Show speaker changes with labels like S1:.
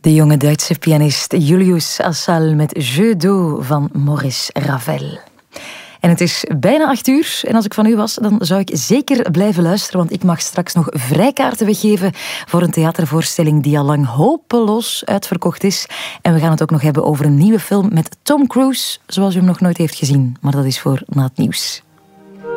S1: De jonge Duitse pianist Julius Assal met Jeu d'eau van Maurice Ravel. En het is bijna 8 uur en als ik van u was, dan zou ik zeker blijven luisteren, want ik mag straks nog vrijkaarten weggeven voor een theatervoorstelling die al lang hopeloos uitverkocht is. En we gaan het ook nog hebben over een nieuwe film met Tom Cruise, zoals u hem nog nooit heeft gezien. Maar dat is voor na het nieuws.